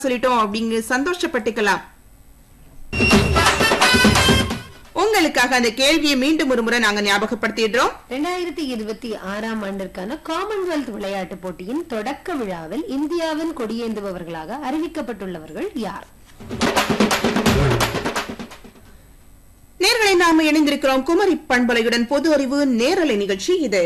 சொல்லிட்டோம் அப்படிங்க சந்தோஷப்பட்டுக்கலாம். உங்களுக்காக அந்த கேள்வியை மீண்டும் ஒரு முறை நாங்க ஞாபகப்படுத்திடுறோம். 2026ஆம் ஆண்டிற்கான காமன்வெல்த் விளையாட்டு போட்டியின் தொடக்க விழாவில் இந்தியாவின் கொடியேந்துபவர்களாக அறிவிக்கப்பட்டுள்ளவர்கள் யார்? நேர்களை நாம இணைந்திருக்கிறோம் குமரி பண்பலையுடன் பொது அறிவு நேரலை நிகழ்ச்சி இது.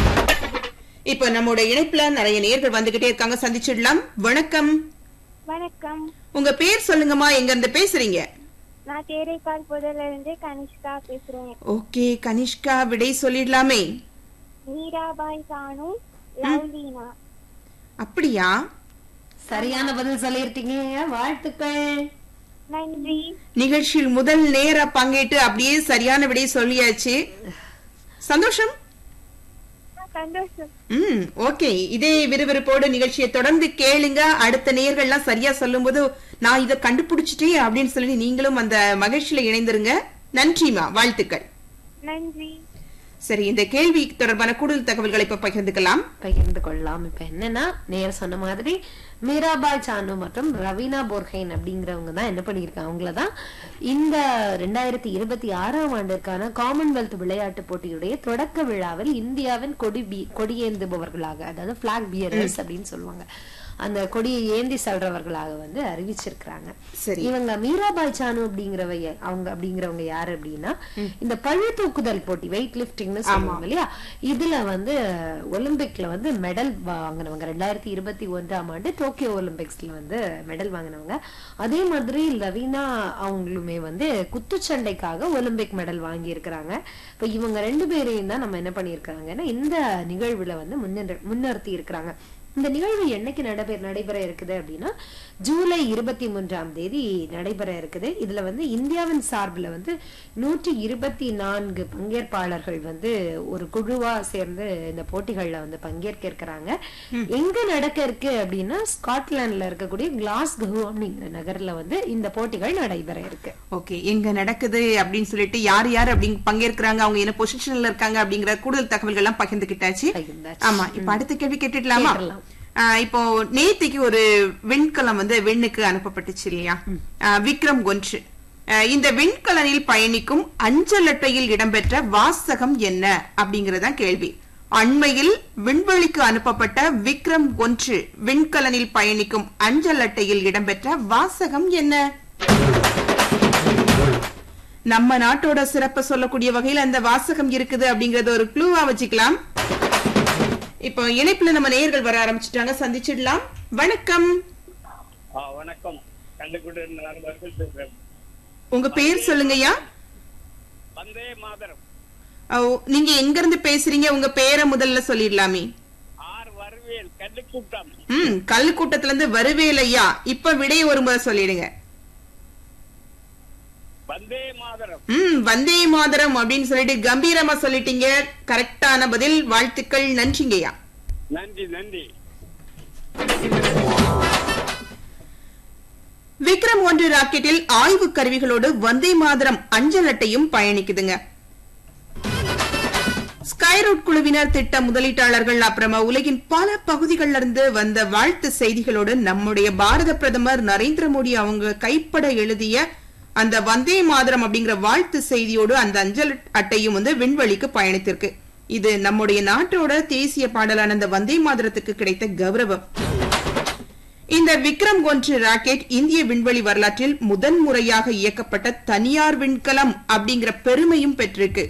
இப்ப நம்முடைய இணைப்புல நிறைய நேர்கள் வந்துகிட்டே இருக்காங்க, சந்திச்சிடலாம். வணக்கம். வணக்கம். உங்க பேர் சொல்லுங்கம்மா, எங்க இருந்து பேசுறீங்க? நான் தேரைக்கால் புதர்ல இருந்து கனிஷ்கா பேசுறேன். ஓகே கனிஷ்கா, விடை சொல்லிடலாமே. மீராபாய் சானு லவ்லீனா. அப்படியா? சரியான பதில் சொல்லிருக்கீங்க, வாழ்த்துக்கள். நன்றி. நிகழ்ச்சியில் முதல் நேர பங்கேற்று அப்படியே சரியான விடை சொல்லியாச்சு. சந்தோஷம். சந்தோஷம். ஓகே, இதே விறுவிறுப்போடு நிகழ்ச்சியை தொடர்ந்து கேளுங்க. அடுத்த நேயர்கள்லாம் சரியா சொல்லும் போது நான் இதை கண்டுபிடிச்சிட்டேன் அப்படின்னு சொல்லி நீங்களும் அந்த மகிழ்ச்சியில இணைந்துருங்க. நன்றிமா, வாழ்த்துக்கள். நன்றி. சரி, இந்த கேள்வி தொடர்பான கூடுதல் தகவல்களை இப்ப பகிர்ந்து கொள்ளலாம். இப்ப என்னன்னா, நேர் சொன்ன மாதிரி மீராபாய் சானு மற்றும் ரவீனா போர்ஹைன் அப்படிங்கிறவங்க தான் என்ன பண்ணிருக்காங்க, அவங்களதான் இந்த 2026ஆம் ஆண்டிற்கான காமன்வெல்த் விளையாட்டு போட்டியுடைய தொடக்க விழாவில் இந்தியாவின் கொடியேந்துபவர்களாக, அதாவது பிளாக் பியரர்ஸ் அப்படின்னு சொல்லுவாங்க, அந்த கொடியை ஏந்தி செல்றவர்களாக வந்து அறிவிச்சிருக்காங்க. இவங்க மீராபாய் சானு அப்படிங்கிறவங்க யாரு அப்படின்னா, இந்த பழு தூக்குதல் போட்டி, வெயிட் லிப்டிங்னு சொல்லுவாங்க இல்லையா, இதுல வந்து ஒலிம்பிக்ல வந்து மெடல் வாங்கினவங்க. 2021ஆம் ஆண்டு டோக்கியோ ஒலிம்பிக்ஸ்ல வந்து மெடல் வாங்கினவங்க. அதே மாதிரி ரவீனா அவங்களுமே வந்து குத்துச்சண்டைக்காக ஒலிம்பிக் மெடல் வாங்கி இருக்கிறாங்க. இப்ப இவங்க ரெண்டு பேரையும் தான் நம்ம என்ன பண்ணிருக்காங்கன்னா இந்த நிகழ்வுல வந்து முன்னிறுத்தி இருக்கிறாங்க. இந்த நிகழ்வு என்னைக்கு நடைபெற இருக்குது அப்படின்னா, ஜூலை 23ஆம் தேதி நடைபெற இருக்குது. இதுல வந்து இந்தியாவின் சார்பில் வந்து 124 பங்கேற்பாளர்கள் வந்து ஒரு குழுவா சேர்ந்து இந்த போட்டிகள்ல வந்து பங்கேற்க இருக்கிறாங்க. எங்க நடக்க இருக்கு அப்படின்னா, ஸ்காட்லாந்துல இருக்கக்கூடிய கிளாஸ்கோ அப்படிங்கிற நகர்ல வந்து இந்த போட்டிகள் நடைபெற இருக்கு. ஓகே, எங்க நடக்குது அப்படின்னு சொல்லிட்டு யார் யார் அப்படி பங்கேற்கிறாங்க, அவங்க என்ன பொசிஷன்ல இருக்காங்க அப்படிங்கிற கூடுதல் தகவல்கள் எல்லாம் பகிர்ந்துகிட்டாச்சு. ஆமா, இப்ப அடுத்த கேள்வி கேட்டுடலாமா? இப்போ நேத்திக்கு ஒரு விண்கலம் வந்து விண்ணுக்கு அனுப்பப்பட்டுச்சு இல்லையா, விக்ரம் 1. இந்த விண்கலனில் பயணிக்கும் அஞ்சல் அட்டையில் இடம்பெற்ற வாசகம் என்ன அப்படிங்கறதான் கேள்வி. அண்மையில் விண்வெளிக்கு அனுப்பப்பட்ட விக்ரம் 1 விண்கலனில் பயணிக்கும் அஞ்சல் அட்டையில் இடம்பெற்ற வாசகம் என்ன? நம்ம நாட்டோட சிறப்பை சொல்லக்கூடிய வகையில் அந்த வாசகம் இருக்குது அப்படிங்கறத ஒரு க்ளூவா வச்சுக்கலாம். இப்போ இணைப்புல நம்ம நேயர்கள் வர ஆரம்பிச்சுட்டாங்க, சந்திச்சிடலாம். வணக்கம். வணக்கம். உங்க பேர் சொல்லுங்கய்யா. வந்தே மாதரம். நீங்க எங்க இருந்து பேசுறீங்க? உங்க பேரை முதல்ல சொல்லிடலாமே. வருவேல், கல்லுக்கூட்டம். கல்லுக்கூட்டத்துல இருந்து வருவேல் ஐயா. இப்ப விடை ஒரு முறை சொல்லிடுங்க. வந்தே மாதரம். வந்தே மாதரம் அப்படின்னு சொல்லிட்டு கம்பீரமா சொல்லிட்டீங்க. கரெக்டான பதில், வாழ்த்துக்கள், நன்றிங்கய்யா. நன்றி நன்றி. விக்ரம் 1 ராக்கெட்டில் ஆய்வு கருவிகளோடு வந்தே மாதரம் அஞ்சல் அட்டையும் பயணிக்குதுங்க. ஸ்கைரூட் குழுவினர், திட்ட முதலீட்டாளர்கள், அப்புறமா உலகின் பல பகுதிகளில் இருந்து வந்த வாழ்த்து செய்திகளோடு நம்முடைய பாரத பிரதமர் நரேந்திர மோடி அவங்க கைப்பட எழுதிய அந்த வந்தே மாதரம் அப்படிங்கிற வாழ்த்து செய்தியோடு அந்த அஞ்சல் அட்டையும் வந்து விண்வெளிக்கு பயணித்திருக்கு. இது நம்முடைய நாட்டோட தேசிய பாடலான அந்த வந்தே மாதரத்துக்கு கிடைத்த கௌரவம். இந்த விக்ரம் 1 ராக்கெட் இந்திய விண்வெளி வரலாற்றில் முதன்முறையாக இயக்கப்பட்ட தனியார் விண்கலம் அப்படிங்கிற பெருமையும் பெற்றிருக்கு.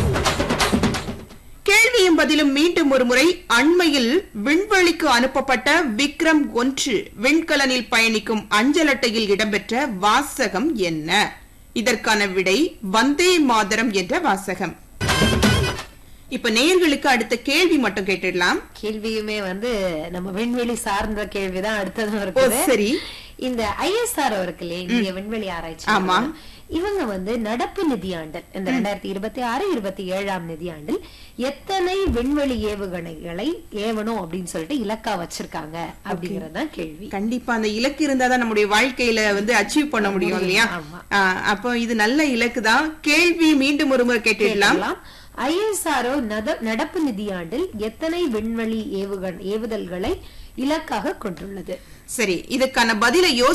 கேள்வியும் பதிலும் மீண்டும் ஒரு முறை. அண்மையில் விண்வெளிக்கு அனுப்பப்பட்ட விக்ரம் 1 விண்கலனில் பயணிக்கும் அஞ்சல் அட்டையில் இடம்பெற்ற வாசகம் என்ன? இதற்கான விடை வந்தே மாதரம் என்ற வாசகம். இப்ப நேயர்களுக்கு அடுத்த கேள்வி மட்டும் கேட்டுடலாம். கேள்வியுமே வந்து நம்ம விண்வெளி சார்ந்த கேள்விதான் அடுத்ததும் இருக்கு. சரி, இந்த ISRO இருக்குல்ல, இந்திய விண்வெளி ஆராய்ச்சி, ஆமா, இவங்க வந்து நடப்பு நிதியாண்டில், இந்த 2026-27ஆம் நிதியாண்டில் எத்தனை விண்வெளி ஏவுகணைகளை ஏவணும் அப்படின்னு சொல்லிட்டு இலக்கா வச்சிருக்காங்க அப்படிங்கறதுதான் கேள்வி. கண்டிப்பா அந்த இலக்கு இருந்தாதான் நம்முடைய வாழ்க்கையில வந்து அச்சீவ் பண்ண முடியும் இல்லையா? அப்போ இது நல்ல இலக்கு தான். கேள்வி மீண்டும் ஒரு முறை கேட்டுடலாம். ISRO நடப்பு நிதியாண்டில் எத்தனை விண்வெளி ஏவுதல்களை இலக்காக கொண்டுள்ளது? சரி, இதுக்கான பதிலை